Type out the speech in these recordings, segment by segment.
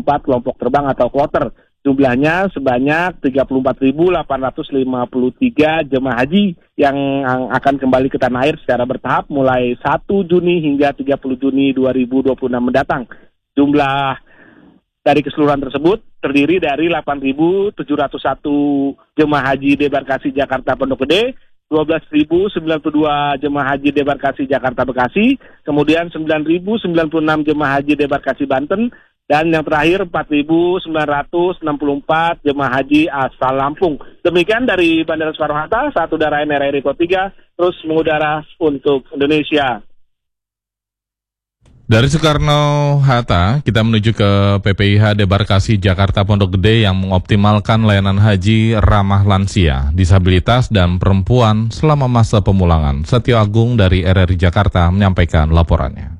4 kelompok terbang atau kloter. Jumlahnya sebanyak 34.853 jemaah haji yang akan kembali ke tanah air secara bertahap mulai 1 Juni hingga 30 Juni 2026 mendatang. Jumlah dari keseluruhan tersebut terdiri dari 8.701 jemaah haji debarkasi Jakarta Pondok Gede, 12.092 jemaah haji debarkasi Jakarta Bekasi, kemudian 9.096 jemaah haji debarkasi Banten, dan yang terakhir 4.964 jemaah haji asal Lampung. Demikian dari Bandara Soekarno-Hatta, saat udara NRRI Kota 3 terus mengudara untuk Indonesia. Dari Soekarno-Hatta, kita menuju ke PPIH Debarkasi Jakarta Pondok Gede yang mengoptimalkan layanan haji ramah lansia, disabilitas, dan perempuan selama masa pemulangan. Setio Agung dari RRI Jakarta menyampaikan laporannya.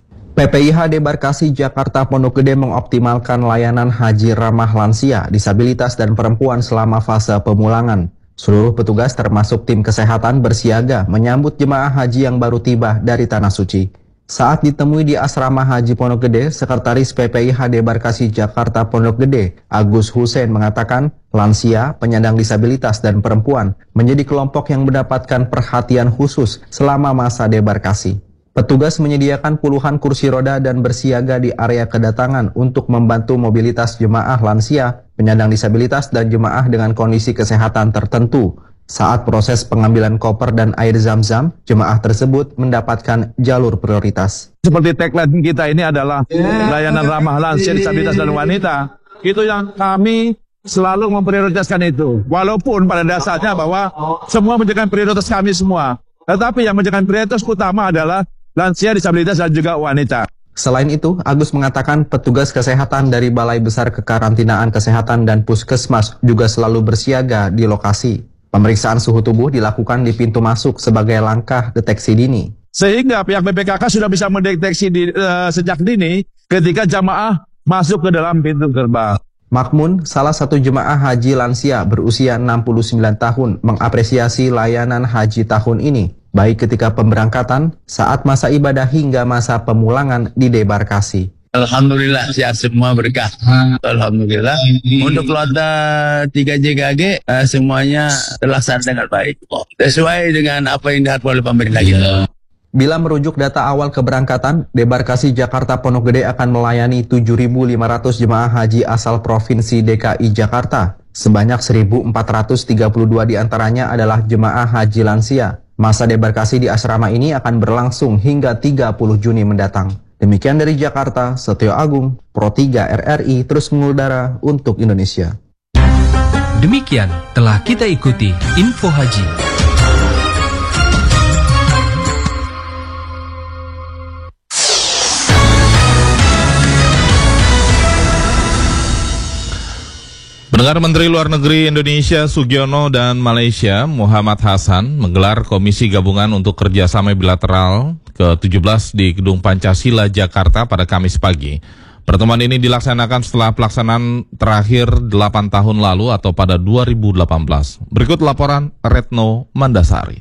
PPIH Debarkasi Jakarta Pondok Gede mengoptimalkan layanan haji ramah lansia, disabilitas, dan perempuan selama fase pemulangan. Seluruh petugas termasuk tim kesehatan bersiaga menyambut jemaah haji yang baru tiba dari Tanah Suci. Saat ditemui di Asrama Haji Pondok Gede, Sekretaris PPIH Debarkasi Jakarta Pondok Gede, Agus Hussein mengatakan, lansia, penyandang disabilitas, dan perempuan menjadi kelompok yang mendapatkan perhatian khusus selama masa debarkasi. Petugas menyediakan puluhan kursi roda dan bersiaga di area kedatangan untuk membantu mobilitas jemaah lansia, penyandang disabilitas, dan jemaah dengan kondisi kesehatan tertentu. Saat proses pengambilan koper dan air zam-zam, jemaah tersebut mendapatkan jalur prioritas. Seperti tagline kita ini adalah layanan ramah lansia, disabilitas, dan wanita. Itu yang kami selalu memprioritaskan itu. Walaupun pada dasarnya bahwa semua menjadikan prioritas kami semua. Tetapi yang menjadikan prioritas utama adalah lansia, disabilitas, dan juga wanita. Selain itu, Agus mengatakan petugas kesehatan dari Balai Besar Kekarantinaan Kesehatan dan Puskesmas juga selalu bersiaga di lokasi. Pemeriksaan suhu tubuh dilakukan di pintu masuk sebagai langkah deteksi dini. Sehingga pihak BPKK sudah bisa mendeteksi sejak dini ketika jamaah masuk ke dalam pintu gerbang. Makmun, salah satu jemaah haji lansia berusia 69 tahun, mengapresiasi layanan haji tahun ini, baik ketika pemberangkatan, saat masa ibadah hingga masa pemulangan di debarkasi. Alhamdulillah, sehat semua, berkah. Alhamdulillah. Untuk kloter 3JKG, semuanya terlaksana dengan baik. Sesuai dengan apa yang diharapkan oleh pemerintah kita. Bila merujuk data awal keberangkatan, Debarkasi Jakarta Pondok Gede akan melayani 7.500 jemaah haji asal Provinsi DKI Jakarta. Sebanyak 1.432 diantaranya adalah jemaah haji lansia. Masa debarkasi di asrama ini akan berlangsung hingga 30 Juni mendatang. Demikian dari Jakarta, Setio Agung, Pro 3 RRI terus mengudara untuk Indonesia. Demikian telah kita ikuti Info Haji. Pendengar, Menteri Luar Negeri Indonesia Sugiono dan Malaysia Muhammad Hasan menggelar Komisi Gabungan untuk Kerjasama Bilateral ke-17 di Gedung Pancasila, Jakarta pada Kamis pagi. Pertemuan ini dilaksanakan setelah pelaksanaan terakhir 8 tahun lalu atau pada 2018. Berikut laporan Retno Mandasari.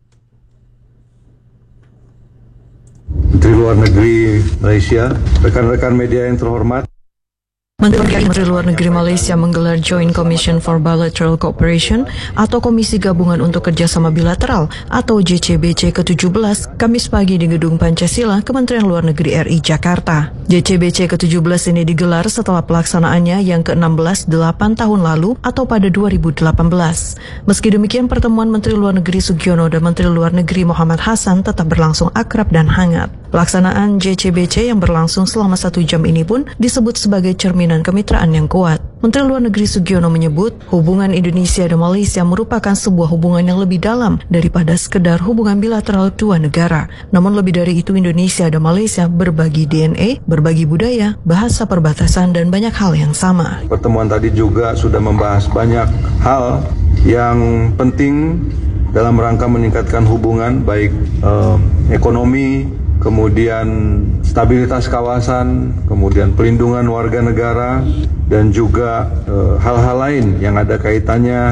Menteri Luar Negeri Malaysia, rekan-rekan media yang terhormat. Menteri Luar Negeri Malaysia menggelar Joint Commission for Bilateral Cooperation atau Komisi Gabungan untuk Kerjasama Bilateral atau JCBC ke-17 Kamis pagi di Gedung Pancasila, Kementerian Luar Negeri RI Jakarta. JCBC ke-17 ini digelar setelah pelaksanaannya yang ke-16 8 tahun lalu atau pada 2018. Meski demikian, pertemuan Menteri Luar Negeri Sugiono dan Menteri Luar Negeri Muhammad Hasan tetap berlangsung akrab dan hangat. Pelaksanaan JCBC yang berlangsung selama 1 jam ini pun disebut sebagai cerminan kemitraan yang kuat. Menteri Luar Negeri Sugiono menyebut hubungan Indonesia dan Malaysia merupakan sebuah hubungan yang lebih dalam daripada sekedar hubungan bilateral dua negara. Namun lebih dari itu, Indonesia dan Malaysia berbagi DNA, berbagi budaya, bahasa perbatasan, dan banyak hal yang sama. Pertemuan tadi juga sudah membahas banyak hal yang penting dalam rangka meningkatkan hubungan baik ekonomi, kemudian stabilitas kawasan, kemudian pelindungan warga negara, dan juga hal-hal lain yang ada kaitannya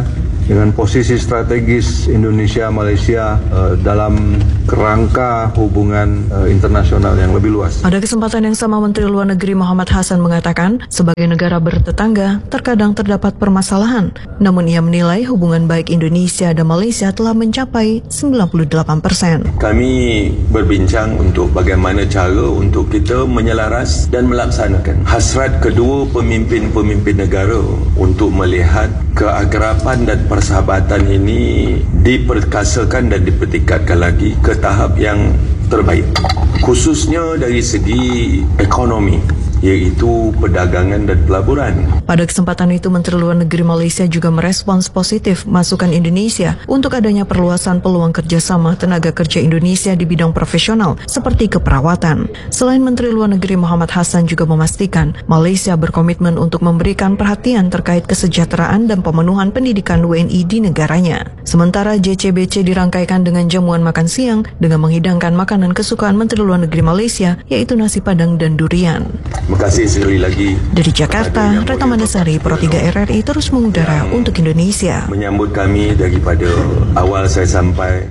dengan posisi strategis Indonesia Malaysia dalam kerangka hubungan internasional yang lebih luas. Pada kesempatan yang sama, Menteri Luar Negeri Muhammad Hasan mengatakan, sebagai negara bertetangga, terkadang terdapat permasalahan. Namun ia menilai hubungan baik Indonesia dan Malaysia telah mencapai 98%. Kami berbincang untuk bagaimana cara untuk kita menyelaras dan melaksanakan hasrat kedua pemimpin-pemimpin negara untuk melihat keakraban dan persahabatan ini diperkasakan dan dipertingkatkan lagi ke tahap yang terbaik, khususnya dari segi ekonomi, yaitu perdagangan dan pelaburan. Pada kesempatan itu, Menteri Luar Negeri Malaysia juga merespons positif masukan Indonesia untuk adanya perluasan peluang kerjasama tenaga kerja Indonesia di bidang profesional seperti keperawatan. Selain Menteri Luar Negeri Muhammad Hasan juga memastikan Malaysia berkomitmen untuk memberikan perhatian terkait kesejahteraan dan pemenuhan pendidikan WNI di negaranya. Sementara JCBC dirangkaikan dengan jamuan makan siang dengan menghidangkan makanan kesukaan Menteri Luar Negeri Malaysia, yaitu nasi padang dan durian. Terima kasih sekali lagi. Dari Jakarta, Retno Mandasari, Pro 3 RRI terus mengudara untuk Indonesia. Menyambut kami daripada awal saya sampai.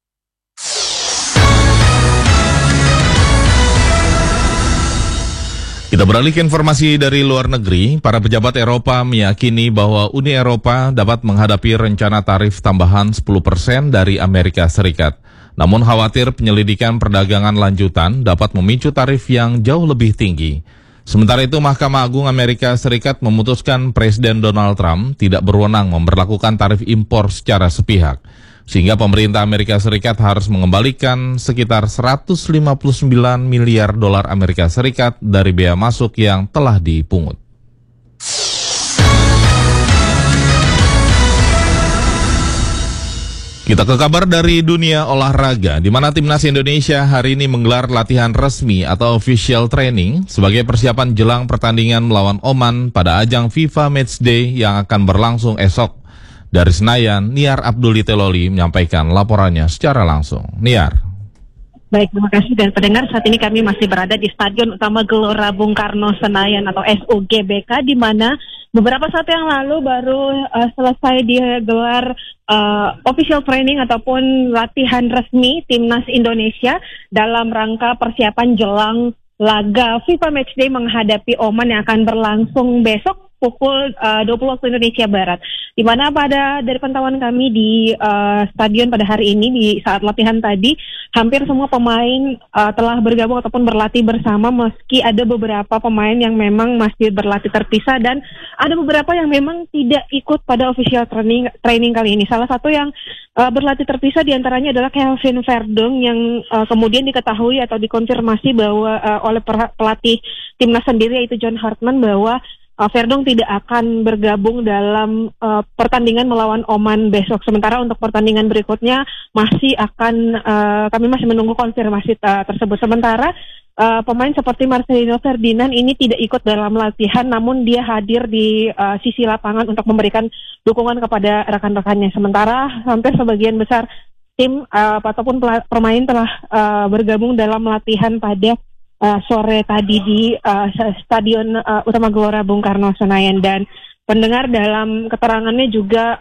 Kita beralih ke informasi dari luar negeri. Para pejabat Eropa meyakini bahwa Uni Eropa dapat menghadapi rencana tarif tambahan 10% dari Amerika Serikat. Namun khawatir penyelidikan perdagangan lanjutan dapat memicu tarif yang jauh lebih tinggi. Sementara itu, Mahkamah Agung Amerika Serikat memutuskan Presiden Donald Trump tidak berwenang memberlakukan tarif impor secara sepihak, sehingga pemerintah Amerika Serikat harus mengembalikan sekitar 159 miliar dolar Amerika Serikat dari bea masuk yang telah dipungut. Kita ke kabar dari dunia olahraga, di mana Timnas Indonesia hari ini menggelar latihan resmi atau official training sebagai persiapan jelang pertandingan melawan Oman pada ajang FIFA Matchday yang akan berlangsung esok. Dari Senayan, Niar Abdulli Teloli menyampaikan laporannya secara langsung. Niar. Baik, terima kasih dan pendengar, saat ini kami masih berada di Stadion Utama Gelora Bung Karno Senayan atau SUGBK, di mana beberapa saat yang lalu baru selesai digelar official training ataupun latihan resmi Timnas Indonesia dalam rangka persiapan jelang laga FIFA Matchday menghadapi Oman yang akan berlangsung besok pukul 20 waktu Indonesia Barat. Di mana dari pantauan kami di stadion pada hari ini, di saat latihan tadi, hampir semua pemain telah bergabung ataupun berlatih bersama, meski ada beberapa pemain yang memang masih berlatih terpisah dan ada beberapa yang memang tidak ikut pada official training kali ini. Salah satu yang berlatih terpisah diantaranya adalah Kelvin Verdong yang kemudian diketahui atau dikonfirmasi bahwa oleh pelatih timnas sendiri, yaitu John Hartman, bahwa Verdong tidak akan bergabung dalam pertandingan melawan Oman besok. Sementara untuk pertandingan berikutnya kami masih menunggu konfirmasi tersebut. Sementara pemain seperti Marcelino Ferdinand ini tidak ikut dalam latihan, namun dia hadir di sisi lapangan untuk memberikan dukungan kepada rekan-rekannya. Sementara hampir sebagian besar tim ataupun pemain telah bergabung dalam latihan pada sore tadi di Stadion Utama Gelora Bung Karno Senayan. Dan pendengar, dalam keterangannya juga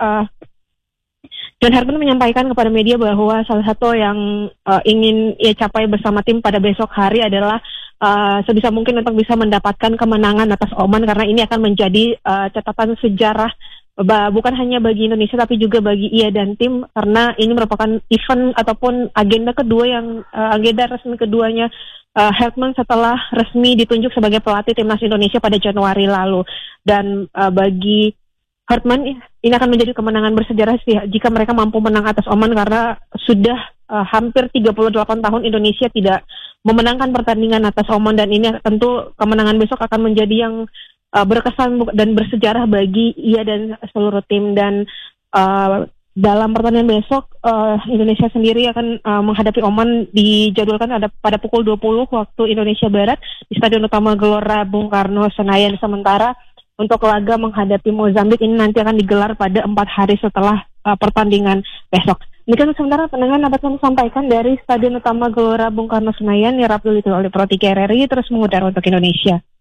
John Hartman menyampaikan kepada media bahwa salah satu yang ingin ia capai bersama tim pada besok hari adalah sebisa mungkin untuk bisa mendapatkan kemenangan atas Oman, karena ini akan menjadi catatan sejarah bukan hanya bagi Indonesia tapi juga bagi ia dan tim, karena ini merupakan event ataupun agenda resmi keduanya Hartman setelah resmi ditunjuk sebagai pelatih timnas Indonesia pada Januari lalu. Dan bagi Hartman ini akan menjadi kemenangan bersejarah jika mereka mampu menang atas Oman, karena sudah hampir 38 tahun Indonesia tidak memenangkan pertandingan atas Oman, dan ini tentu kemenangan besok akan menjadi yang berkesan dan bersejarah bagi ia dan seluruh tim. Dan dalam pertandingan besok, Indonesia sendiri akan menghadapi Oman, dijadwalkan pada pukul 20 waktu Indonesia Barat di Stadion Utama Gelora Bung Karno Senayan. Sementara untuk laga menghadapi Mozambik ini nanti akan digelar pada 4 hari setelah pertandingan besok. Demikian sementara pendengar dapat kami sampaikan dari Stadion Utama Gelora Bung Karno Senayan, Niar Abdulli Teloli, Pro 3 RRI terus mengudara untuk Indonesia.